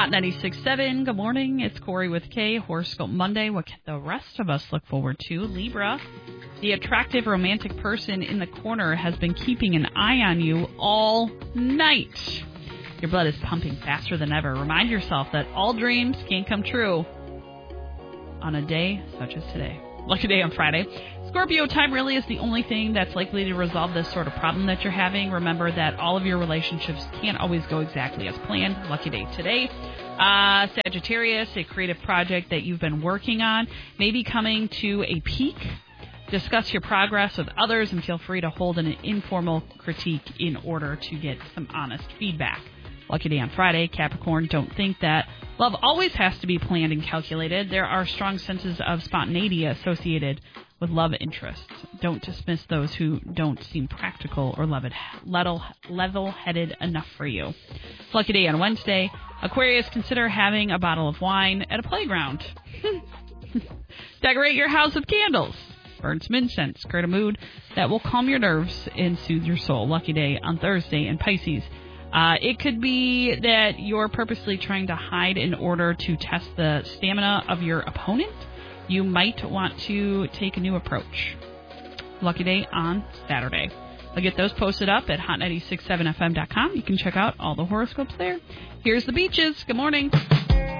Hot 96.7. Good morning. It's Corey with K. Horoscope Monday. What can the rest of us look forward to? Libra. The attractive romantic person in the corner has been keeping an eye on you all night. Your blood is pumping faster than ever. Remind yourself that all dreams can come true on a day such as today. Lucky day on Friday. Scorpio, time really is the only thing that's likely to resolve this sort of problem that you're having. Remember that all of your relationships can't always go exactly as planned. Lucky day today. Sagittarius, a creative project that you've been working on may be coming to a peak. Discuss your progress with others and feel free to hold an informal critique in order to get some honest feedback. Lucky day on Friday. Capricorn, don't think that love always has to be planned and calculated. There are strong senses of spontaneity associated with love interests. Don't dismiss those who don't seem practical or level-headed enough for you. Lucky day on Wednesday. Aquarius, consider having a bottle of wine at a playground. Decorate your house with candles. Burn some incense. Create a mood that will calm your nerves and soothe your soul. Lucky day on Thursday. And Pisces. It could be that you're purposely trying to hide in order to test the stamina of your opponent. You might want to take a new approach. Lucky day on Saturday. I'll get those posted up at hot967fm.com. You can check out all the horoscopes there. Here's the beaches. Good morning.